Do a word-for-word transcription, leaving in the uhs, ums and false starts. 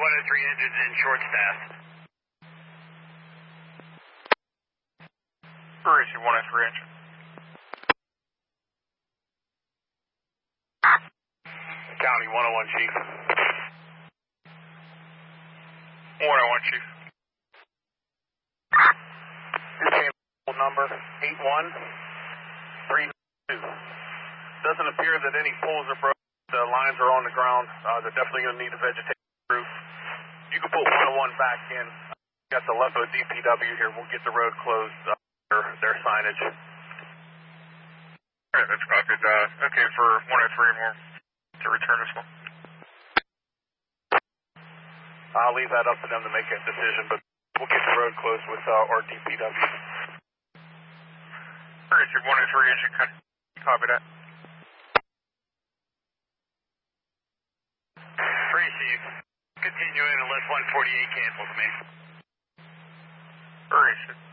one oh three engines in short staff. Where is your one oh three engine? County one oh one, Chief. one oh one, Chief. Your number eight one three two. Doesn't appear that any poles are broken. The lines are on the ground. Uh, they're definitely going to need a vegetation roof. You can put one oh one back in. Got the Lepo D P W here. We'll get the road closed. Uh, their, their signage. All right, that's copied. Uh, okay, for one oh three more to return as well. I'll leave that up to them to make that decision, but we'll get the road closed with uh, our D P W. All right, your one oh three engine, copy that. Free, Chief. Continuing unless one forty-eight cancels me. Where is it?